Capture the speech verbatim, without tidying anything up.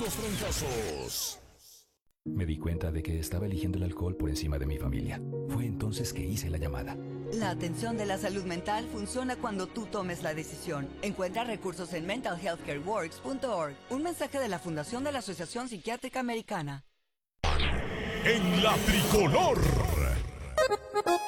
los trancazos. Me di cuenta de que estaba eligiendo el alcohol por encima de mi familia. Fue entonces que hice la llamada. La atención de la salud mental funciona cuando tú tomes la decisión. Encuentra recursos en mental health care works punto org. Un mensaje de la Fundación de la Asociación Psiquiátrica Americana. En la tricolor.